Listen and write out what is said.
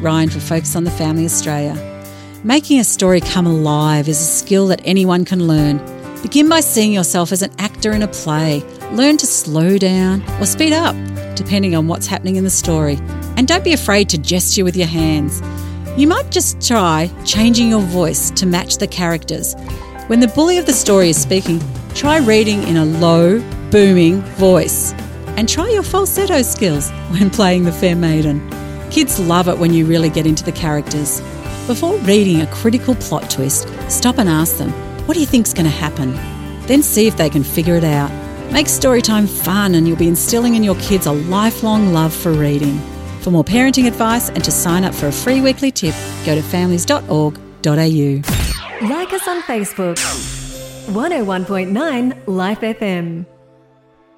Ryan for Focus on the Family Australia. Making a story come alive is a skill that anyone can learn. Begin by seeing yourself as an actor in a play. Learn to slow down or speed up, depending on what's happening in the story. And don't be afraid to gesture with your hands. You might just try changing your voice to match the characters. When the bully of the story is speaking, try reading in a low, booming voice. And try your falsetto skills when playing the fair maiden. Kids love it when you really get into the characters. Before reading a critical plot twist, stop and ask them, what do you think's going to happen? Then see if they can figure it out. Make storytime fun and you'll be instilling in your kids a lifelong love for reading. For more parenting advice and to sign up for a free weekly tip, go to families.org.au. Like us on Facebook. 101.9 Life FM.